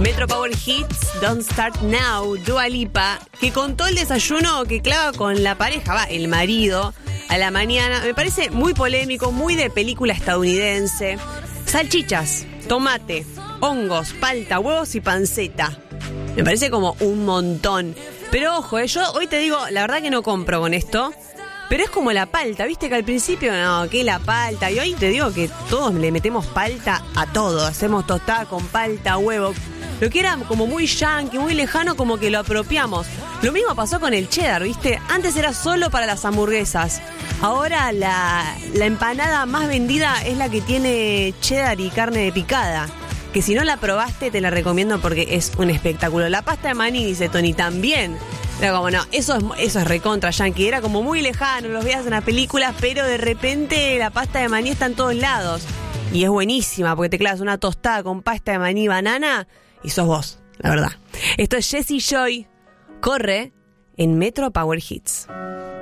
Metro Power Hits, Don't Start Now, Dua Lipa, que contó el desayuno que clava con la pareja, el marido, a la mañana. Me parece muy polémico, muy de película estadounidense. Salchichas, tomate, hongos, palta, huevos y panceta. Me parece como un montón. Pero ojo, yo hoy te digo, la verdad que no compro con esto. Pero es como la palta, viste que al principio, no, que la palta. Y hoy te digo que todos le metemos palta a todo. Hacemos tostada con palta, huevo. Lo que era como muy yankee, muy lejano, como que lo apropiamos. Lo mismo pasó con el cheddar, viste. Antes era solo para las hamburguesas. Ahora la empanada más vendida es la que tiene cheddar y carne de picada. Que si no la probaste, te la recomiendo porque es un espectáculo. La pasta de maní, dice Tony, también. Era como, no, eso es recontra yankee. Era como muy lejano, los veías en las películas, pero de repente la pasta de maní está en todos lados. Y es buenísima, porque te clavas una tostada con pasta de maní y banana y sos vos, la verdad. Esto es Jessie Joy, corre en Metro Power Hits.